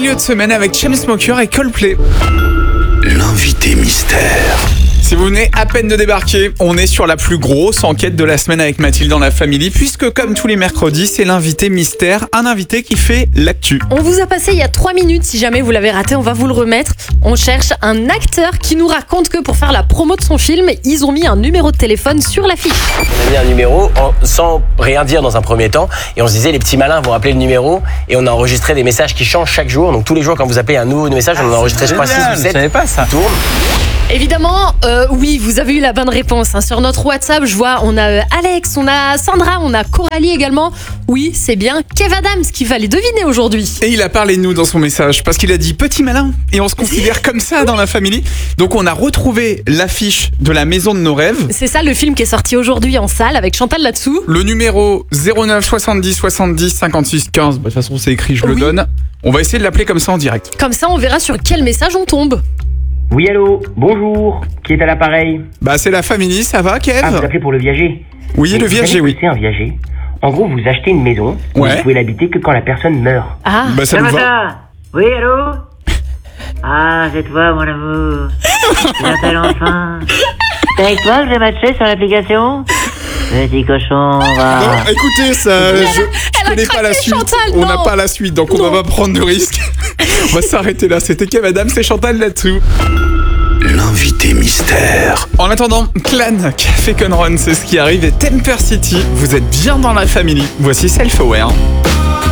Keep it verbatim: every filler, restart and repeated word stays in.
milieu de semaine avec Chainsmokers et Coldplay. L'invité mystère. Si vous venez à peine de débarquer, on est sur la plus grosse enquête de la semaine avec Mathilde dans la Family, puisque comme tous les mercredis, c'est l'invité mystère, un invité qui fait l'actu. On vous a passé il y a trois minutes, si jamais vous l'avez raté, on va vous le remettre. On cherche un acteur qui nous raconte que pour faire la promo de son film, ils ont mis un numéro de téléphone sur l'affiche. On a mis un numéro en- sans rien dire dans un premier temps, et on se disait les petits malins vont appeler le numéro, et on a enregistré des messages qui changent chaque jour. Donc tous les jours quand vous appelez un nouveau message, on en a enregistré je crois six ou sept. Je savais pas ça. Tourne. Évidemment, euh, oui, vous avez eu la bonne réponse. hein. Sur notre WhatsApp, je vois, on a euh, Alex, on a Sandra, on a Coralie également. Oui, c'est bien Kev Adams qu'il fallait deviner aujourd'hui. Et il a parlé de nous dans son message, parce qu'il a dit petit malin, et on se considère comme ça dans la Family. Donc on a retrouvé l'affiche de la maison de nos rêves. C'est ça le film qui est sorti aujourd'hui en salle avec Chantal là-dessous. Le numéro zéro neuf soixante-dix soixante-dix cinquante-six quinze, bah, de toute façon c'est écrit, je le Oui. donne. On va essayer de l'appeler comme ça en direct. Comme ça, on verra sur quel message on tombe. Oui, allô, bonjour, qui est à l'appareil? Bah c'est la Family, ça va Kev? Ah, vous appelez pour le viager? Oui, Mais le vous viager, savez ce oui. que c'est un viager? En gros, vous achetez une maison, Ouais. vous pouvez l'habiter que quand la personne meurt. Ah, Bah ça nous va. Samantha. Oui, allô? Ah, c'est toi, mon amour. Je m'appelle enfin. C'est avec toi que j'ai matché sur l'application? Petit cochon, va. Non, écoutez, ça, je, je connais pas la craqué, suite. Chantal, on n'a non. pas la suite, donc on Non. va pas prendre de risque. On va s'arrêter là. C'était Kev Adams, c'est Chantal là-dessous. L'invité mystère. En attendant, Clan, Café Con Run, c'est ce qui arrive. Et Temper City, vous êtes bien dans la Family. Voici Self Aware.